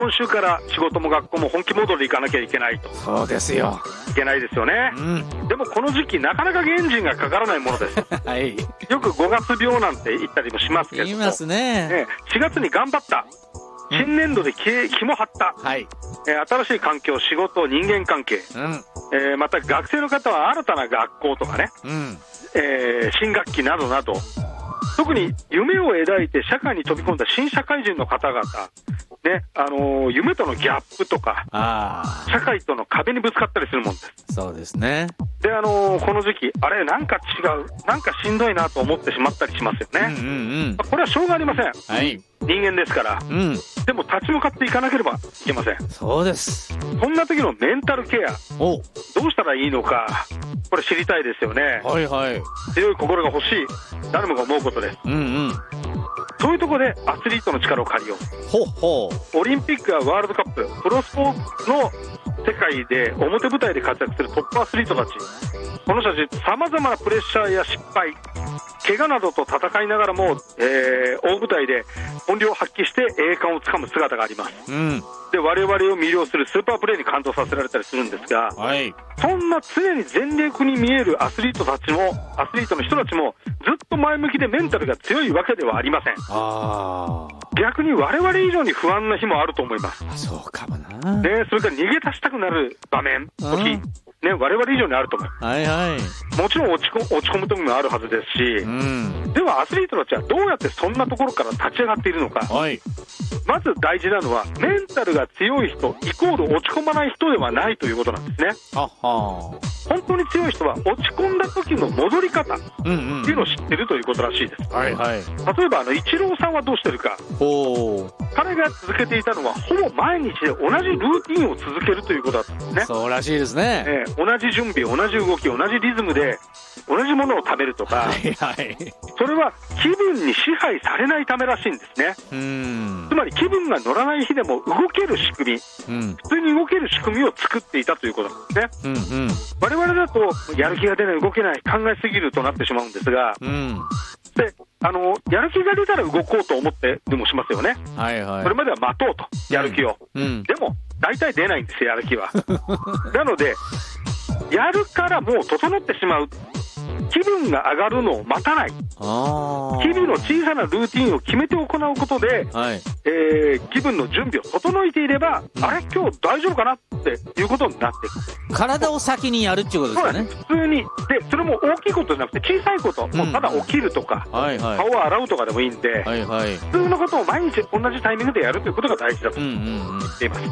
今週から仕事も学校も本気モードで行かなきゃいけないと。 そうですよ。 いけないですよね、でもこの時期なかなかエンジンがかからないものですはい。 よく5月病なんて言ったりもしますけども、 言いますね。 4月に頑張った、新年度で気も張った、 はい。 新しい環境、仕事、人間関係、また学生の方は新たな学校とかね、新学期などなど、特に夢を抱いて社会に飛び込んだ新社会人の方々、ね、夢とのギャップとか、社会との壁にぶつかったりするもんです。 そうですね。 で、この時期、あれ、なんか違う、なんかしんどいなと思ってしまったりしますよね。これはしょうがありません。 はい。 人間ですから。でも立ち向かっていかなければいけません。 そうです。 そんな時のメンタルケア、どうしたらいいのか、これ知りたいですよね。 はいはい。 強い心が欲しい、誰もが思うことです。そういうところでアスリートの力を借りよう。オリンピックやワールドカップ、プロスポーツの世界で表舞台で活躍するトップアスリートたち、この人たちさまざまなプレッシャーや失敗、怪我などと戦いながらも、大舞台で本領を発揮して栄冠をつかむ姿があります。で、我々を魅了するスーパープレーに感動させられたりするんですが、そんな常に全力に見えるアスリートの人たちもずっと前向きでメンタルが強いわけではありません。逆に我々以上に不安な日もあると思います。 そうかもな。 ね、それから逃げ出したくなる場面、時、ね、我々以上にあると思います。もちろん落ち込む時もあるはずですし、ではアスリートたちはどうやってそんなところから立ち上がっているのか。まず大事なのは、メンタルが強い人イコール落ち込まない人ではないということなんですね。本当に強い人は落ち込んだ時の戻り方っていうのを知ってるということらしいです。例えばイチローさんはどうしてるか。彼が続けていたのはほぼ毎日で同じルーティンを続けるということだったんですね。 そうらしいですね。 同じ準備、同じ動き、同じリズムで同じものを食べるとか、それは気分に支配されないためらしいんですね。つまり気分が乗らない日でも動ける仕組み、普通に動ける仕組みを作っていたということなんですね。我々だとやる気が出ない、動けない、考えすぎるとなってしまうんですが、でやる気が出たら動こうと思ってでもしますよね。それまでは待とうと、やる気を、でも大体出ないんですよ、やる気は。なのでやるからもう整ってしまう、気分が上がるのを待たない、日々の小さなルーティンを決めて行うことで、気分の準備を整えていれば、あれ今日大丈夫かなっていうことになっていく。 体を先にやるっていうことですかね。 普通に。でそれも大きいことじゃなくて小さいこと、もうただ起きるとか、顔を洗うとかでもいいんで、普通のことを毎日同じタイミングでやるということが大事だと言っています。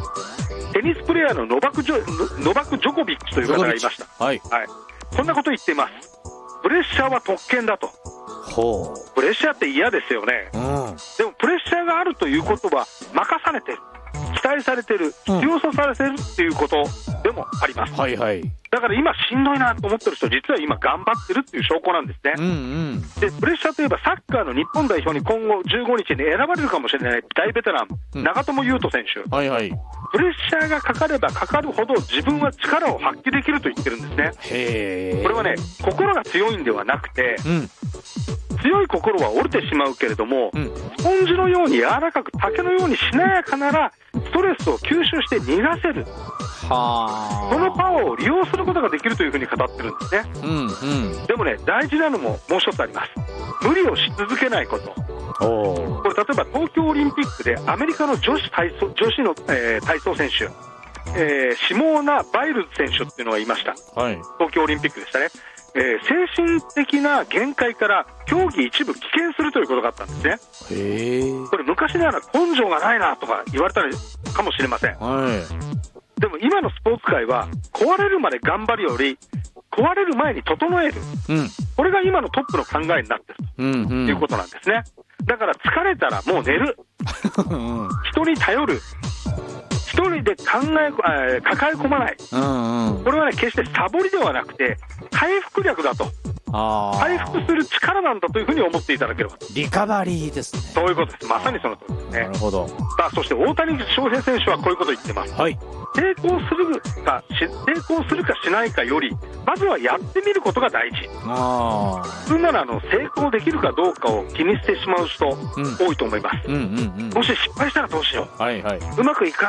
テニスプレーヤーのノバク・ジョコビッチという方がいました。こんなこと言っています。プレッシャーは特権だと。プレッシャーって嫌ですよね。でもプレッシャーがあるということは任されてる、期待されてる、必要とされてるっていうことでもあります。だから今しんどいなと思ってる人、実は今頑張ってるっていう証拠なんですね。でプレッシャーといえばサッカーの日本代表に今後15日に選ばれるかもしれない大ベテラン、長友佑都選手、プレッシャーがかかればかかるほど自分は力を発揮できると言ってるんですね。これはね、心が強いんではなくて、強い心は折れてしまうけれども、スポンジのように柔らかく、竹のようにしなやかならストレスを吸収して逃がせる、そのパワーを利用することができるというふうに語ってるんですね。でもね、大事なのももう一つあります。無理をし続けないこと。これ例えば東京オリンピックでアメリカの女子の、体操選手、シモーナ・バイルズ選手っていうのがいました。東京オリンピックでしたね。精神的な限界から競技一部棄権するということがあったんですね。これ昔なら根性がないなとか言われたりかもしれません。でも今のスポーツ界は壊れるまで頑張るより壊れる前に整える、これが今のトップの考えになってるということなんですね。だから疲れたらもう寝る人に頼る、一人で抱え込まない、これはね決してサボりではなくて回復力だと回復する力なんだというふうに思っていただければ。 リカバリーですね。 そういうことです。まさにその通りですね。 なるほど。 さあ、そして大谷翔平選手はこういうことを言ってます。 はい。 成功するかしないかより、まずはやってみることが大事。普通なら成功できるかどうかを気にしてしまう人、多いと思います。もし失敗したらどうしよう。うまくいか